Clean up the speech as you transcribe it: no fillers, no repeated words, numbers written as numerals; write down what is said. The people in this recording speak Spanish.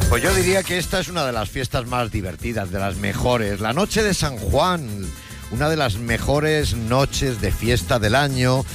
Pues yo diría que esta es una de las fiestas más divertidas, de las mejores. La noche de San Juan, una de las mejores noches de fiesta del año.